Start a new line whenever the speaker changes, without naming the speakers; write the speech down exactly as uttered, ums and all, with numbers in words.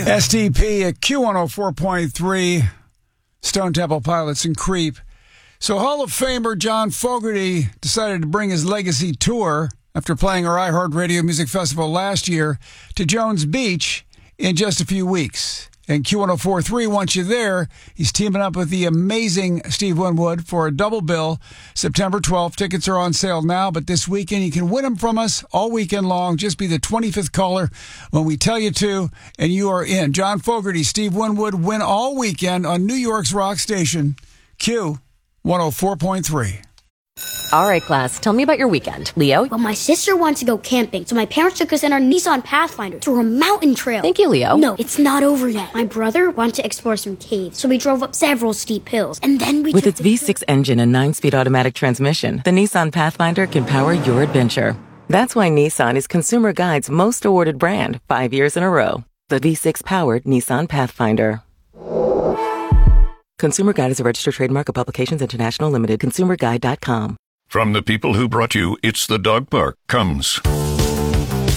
S T P at Q one oh four point three, Stone Temple Pilots and Creep. So Hall of Famer John Fogerty decided to bring his legacy tour after playing our iHeartRadio Music Festival last year to Jones Beach in just a few weeks. And Q one oh four point three wants you there. He's teaming up with the amazing Steve Winwood for a double bill. September twelfth. Tickets are on sale now, but this weekend you can win them from us all weekend long. Just be the twenty-fifth caller when we tell you to, and you are in. John Fogerty, Steve Winwood, win all weekend on New York's rock station, Q one oh four point three.
All right, class, tell me about your weekend. Leo?
Well, my sister wants to go camping, so my parents took us in our Nissan Pathfinder through a mountain trail.
Thank you, Leo.
No, it's not over yet. My brother wanted to explore some caves, so we drove up several steep hills, and then we
With
took
its
the
V six engine and nine-speed automatic transmission, the Nissan Pathfinder can power your adventure. That's why Nissan is Consumer Guide's most awarded brand, five years in a row. The V six-powered Nissan Pathfinder. Consumer Guide is a registered trademark of Publications International Limited. consumer guide dot com.
From the people who brought you It's the Dog Park comes